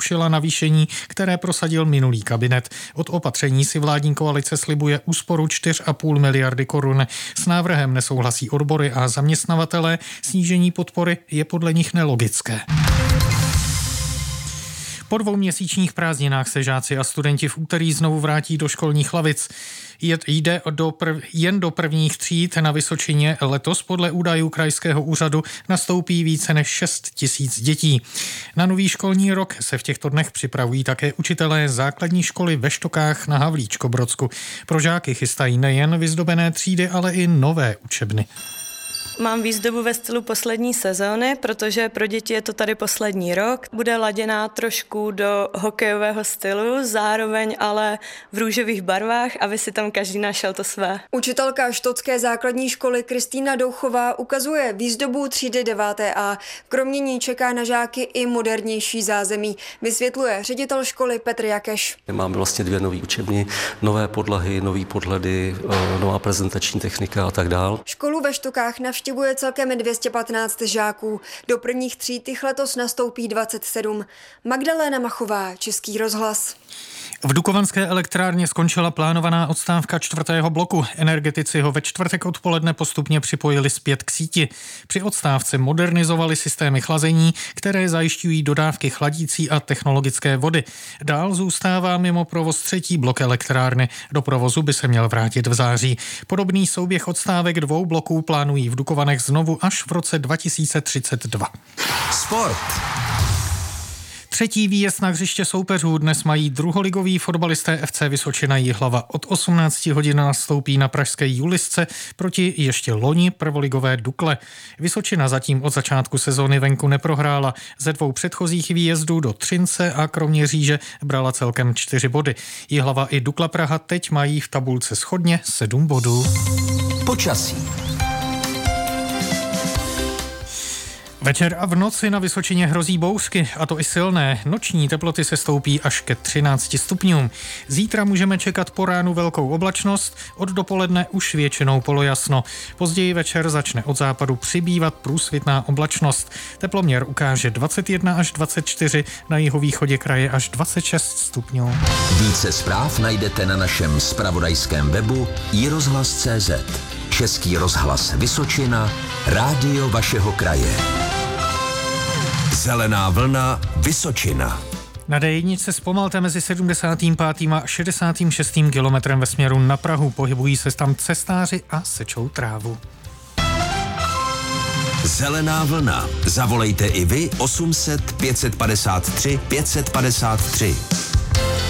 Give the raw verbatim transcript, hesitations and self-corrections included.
zrušila navýšení, které prosadil minulý kabinet. Od opatření si vládní koalice slibuje úsporu čtyři a půl miliardy korun. S návrhem nesouhlasí odbory a zaměstnavatelé. Snížení podpory je podle nich nelogické. Po dvou měsíčních prázdninách se žáci a studenti v úterý znovu vrátí do školních lavic. Jde do prv, jen do prvních tříd na Vysočině. Letos podle údajů krajského úřadu nastoupí více než šest tisíc dětí. Na nový školní rok se v těchto dnech připravují také učitelé základní školy ve Štokách na Havlíčkobrodsku. Pro žáky chystají nejen vyzdobené třídy, ale i nové učebny. Mám výzdobu ve stylu poslední sezóny, protože pro děti je to tady poslední rok. Bude laděná trošku do hokejového stylu, zároveň ale v růžových barvách, aby si tam každý našel to své. Učitelka štotské základní školy Kristýna Douchová ukazuje výzdobu třídy deváté A. Kromě ní čeká na žáky i modernější zázemí, vysvětluje ředitel školy Petr Jakeš. Máme vlastně dvě nové učebny, nové podlahy, nové podhledy, nová prezentační technika a tak dál. Školu ve Štokách navštěvuje celkem dvě stě patnáct žáků. Do prvních tříd jich letos nastoupí dvacet sedm. Magdalena Machová, Český rozhlas. V Dukovanské elektrárně skončila plánovaná odstávka čtvrtého bloku. Energetici ho ve čtvrtek odpoledne postupně připojili zpět k síti. Při odstávce modernizovali systémy chlazení, které zajišťují dodávky chladící a technologické vody. Dál zůstává mimo provoz třetí blok elektrárny. Do provozu by se měl vrátit v září. Podobný souběh odstávek dvou bloků plánují v Dukovanech znovu až v roce dva tisíce třicet dva. Sport. Třetí výjezd na hřiště soupeřů dnes mají druholigoví fotbalisté F C Vysočina Jihlava. Od osmnácti hodin nastoupí na pražské Julisce proti ještě loni prvoligové Dukle. Vysočina zatím od začátku sezóny venku neprohrála. Ze dvou předchozích výjezdů do Třince a Kroměříže brala celkem čtyři body. Jihlava i Dukla Praha teď mají v tabulce shodně sedm bodů. Počasí. Večer a v noci na Vysočině hrozí bouřky, a to i silné. Noční teploty se stoupí až ke třinácti stupňům. Zítra můžeme čekat po ránu velkou oblačnost, od dopoledne už většinou polojasno. Později večer začne od západu přibývat průsvitná oblačnost. Teploměr ukáže dvacet jedna až dvacet čtyři, na jihovýchodě kraje až dvacet šest stupňů. Více zpráv najdete na našem zpravodajském webu i rozhlas tečka cé zet. Český rozhlas Vysočina, rádio vašeho kraje. Zelená vlna Vysočina. Na dé jedna zpomalte mezi sedmdesátým pátým a šedesátým šestým kilometrem ve směru na Prahu. Pohybují se tam cestáři a sečou trávu. Zelená vlna. Zavolejte i vy osm set pět set padesát tři pět set padesát tři.